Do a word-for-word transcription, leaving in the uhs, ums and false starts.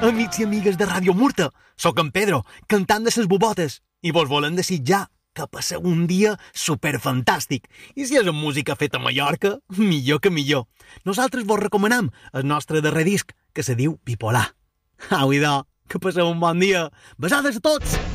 amics i amigues de Ràdio Murta. Soc en Pedro, cantant de ses bobotes, i vos volem desitjar que passeu un dia superfantàstic. I si és amb música feta a Mallorca, millor que millor. Nosaltres vos recomanem el nostre darrer disc, que se diu Bipolar. Au, idò, que passeu un bon dia. Besades a tots!